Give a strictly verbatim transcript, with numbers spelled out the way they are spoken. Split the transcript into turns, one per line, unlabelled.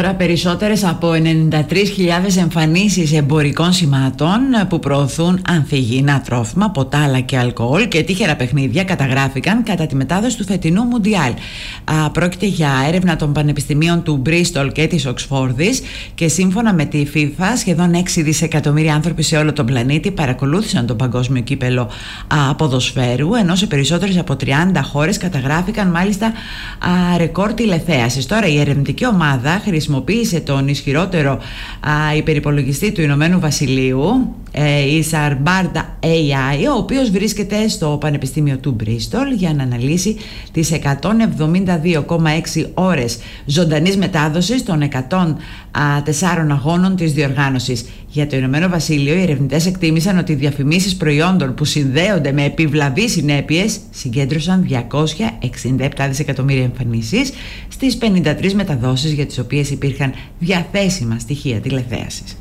Τώρα περισσότερες από ενενήντα τρεις χιλιάδες εμφανίσεις εμπορικών σημάτων που προωθούν ανθυγιεινά τρόφιμα, ποτά αλλά και αλκοόλ και τύχερα παιχνίδια καταγράφηκαν κατά τη μετάδοση του φετινού Μουντιάλ. Α, πρόκειται για έρευνα των πανεπιστημίων του Μπρίστολ και της Οξφόρδης και σύμφωνα με τη FIFA σχεδόν έξι δισεκατομμύρια άνθρωποι σε όλο τον πλανήτη παρακολούθησαν τον παγκόσμιο κύπελο α, ποδοσφαίρου, ενώ σε περισσότερες από τριάντα χώρες καταγράφηκαν μάλιστα α, ρεκόρ τηλεθέασης. Τώρα η ερευνητική ομάδα χρησιμοποίησε τον ισχυρότερο α, υπερυπολογιστή του Ηνωμένου Βασιλείου, ε, η Σαρμπάρτα έι άι, ο οποίος βρίσκεται στο Πανεπιστήμιο του Μπρίστολ για να αναλύσει τις εκατόν εβδομήντα δύο κόμμα έξι ώρες ζωντανής μετάδοσης των εκατόν τεσσάρων αγώνων της διοργάνωσης. Για το Ηνωμένο Βασίλειο, οι ερευνητές εκτίμησαν ότι οι διαφημίσεις προϊόντων που συνδέονται με επιβλαβείς συνέπειες συγκέντρωσαν διακόσια εξήντα επτά δισεκατομμύρια εμφανίσεις στις πενήντα τρεις μεταδόσεις για τις οποίες υπήρχαν διαθέσιμα στοιχεία τηλεθέασης.